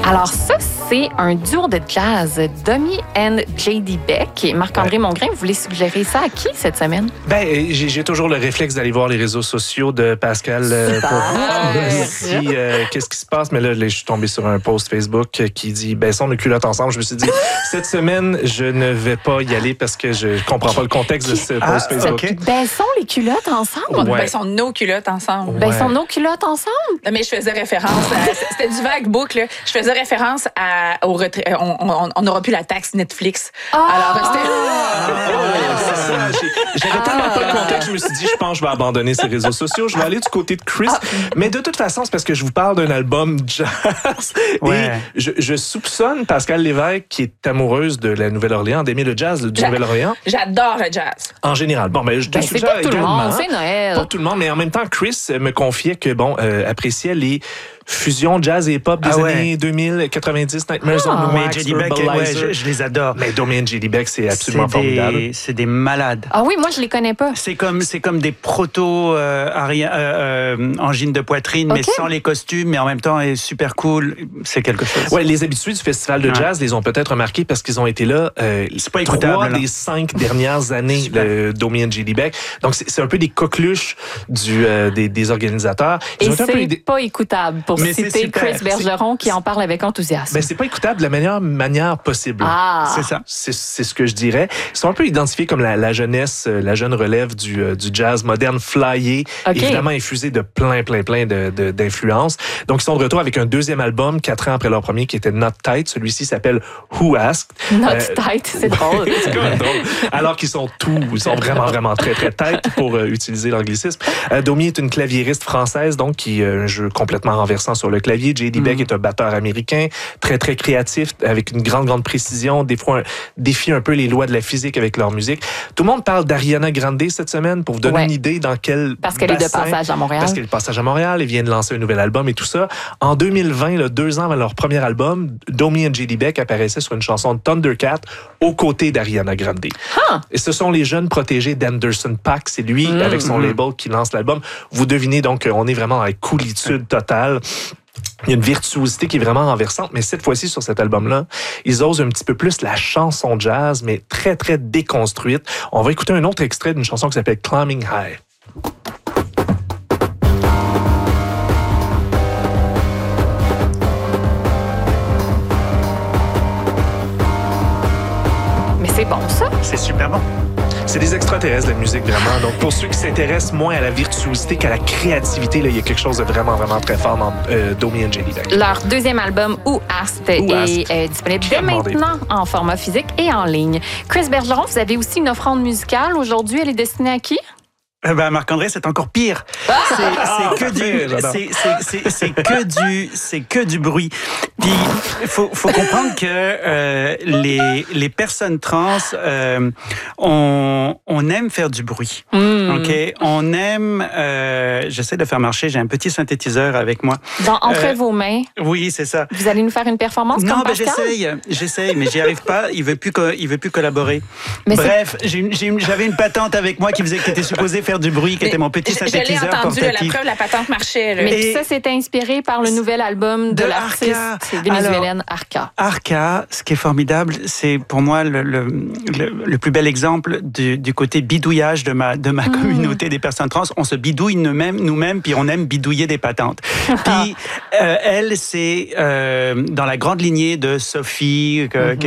Alors ça, c'est un duo de jazz, Domi and J.D. Beck. Et Marc-André Mongrain, vous voulez suggérer ça à qui cette semaine? Ben, j'ai toujours le réflexe d'aller voir les réseaux sociaux de Pascal pour voir si qu'est-ce qui se passe. Mais là, je suis tombé sur un post Facebook qui dit baissons nos culottes ensemble. Je me suis dit cette semaine, je ne vais pas y aller parce que je comprends pas le contexte de ce post Facebook. Okay. Baissons les culottes ensemble? Ouais. Baissons nos culottes ensemble. Ouais. Baissons nos culottes ensemble? Non, mais je faisais référence c'était du vague book, là. Je faisais référence au retrait. On n'aura plus la taxe Netflix. Alors, C'est ça. J'avais tellement pas le contexte, je me suis dit, je pense que je vais abandonner ces réseaux sociaux. Je vais aller du côté de Chris. Mais de toute façon, c'est parce que je vous parle d'un album jazz. Ouais. Et je soupçonne Pascal Lévesque, qui est amoureuse de la Nouvelle-Orléans, d'aimer le jazz du Nouvelle-Orléans. j'adore le jazz. En général. Bon, ben, je te C'est suggère pas tout le également. monde, c'est Noël. Pas tout le monde, mais en même temps, Chris me confiait que, appréciait les fusions jazz et hip-hop des années 2000, 90, Nightmares on the Mais Wax, J.D. Beck, Herbalizer. je les adore. Mais Domi and J.D. Beck, c'est absolument formidable. C'est des malades. Ah oui, moi, je les connais pas. C'est comme des proto angines de poitrine, mais sans les costumes, mais en même temps est super cool. C'est quelque chose. Ouais, les habitués du festival de jazz les ont peut-être remarqués parce qu'ils ont été là c'est pas écoutable, 3 là. des 5 dernières années de Domi and J.D. Beck. Donc c'est un peu des coqueluches des organisateurs. Et ont été un peu c'est pas écoutable pour Mais c'est citer super. Chris Bergeron qui en parle avec enthousiasme. Ben, c'est pas écoutable de la meilleure manière possible. Ah! C'est ça. C'est ce que je dirais. Ils sont un peu identifiés comme la jeunesse, la jeune relève du jazz moderne flyé, évidemment infusé de plein d'influences. Donc, ils sont de retour avec un deuxième album, 4 ans après leur premier, qui était Not Tight. Celui-ci s'appelle Who Asked. Not tight, c'est drôle. C'est quand même drôle. Alors qu'ils sont vraiment très tight pour utiliser l'anglicisme. Domi est une claviériste française, donc qui a un jeu complètement renversant sur le clavier. J.D. Beck est un batteur américain, très créatif, avec une grande précision, des fois défie un peu les lois de la physique avec leur musique. Tout le monde parle d'Ariana Grande cette semaine pour vous donner une idée dans quel Parce qu'elle est de passage à Montréal. Parce qu'elle est de passage à Montréal, ils viennent de lancer un nouvel album et tout ça. En 2020, 2 ans avant leur premier album, Domi and J.D. Beck apparaissaient sur une chanson de Thundercat aux côtés d'Ariana Grande. Et ce sont les jeunes protégés d'Anderson .Paak. C'est lui, avec son label, qui lance l'album. Vous devinez, donc, on est vraiment dans la coolitude totale. Il y a une virtuosité qui est vraiment renversante, mais cette fois-ci, sur cet album-là, ils osent un petit peu plus la chanson jazz, mais très déconstruite. On va écouter un autre extrait d'une chanson qui s'appelle Climbing High. Mais c'est bon, ça. C'est super bon. C'est des extraterrestres, la musique, vraiment. Donc, pour ceux qui s'intéressent moins à la virtuosité qu'à la créativité, là, il y a quelque chose de vraiment très fort dans Domi and J.D. Beck. Leur deuxième album, Who Asked, est disponible dès maintenant en format physique et en ligne. Chris Bergeron, vous avez aussi une offrande musicale aujourd'hui. Elle est destinée à qui? Marc-André, c'est encore pire. C'est que du bruit. Puis faut comprendre que les personnes trans, on aime faire du bruit. Ok, on aime. J'essaie de faire marcher. J'ai un petit synthétiseur avec moi. Entre vos mains. Oui, c'est ça. Vous allez nous faire une performance comme Pascal? J'essaye, mais j'y arrive pas. Il veut plus collaborer. Mais bref, j'avais une patente avec moi qui était supposée faire du bruit, qui était mon petit synthétiseur portatif. Je l'ai entendu, la preuve, la patente marchait. Là. Mais tout ça, c'était inspiré par le nouvel album de l'artiste vénézuélienne Arca. Arca, ce qui est formidable, c'est pour moi le plus bel exemple du côté bidouillage de ma communauté des personnes trans. On se bidouille nous-mêmes, puis on aime bidouiller des patentes. Puis elle, c'est dans la grande lignée de Sophie,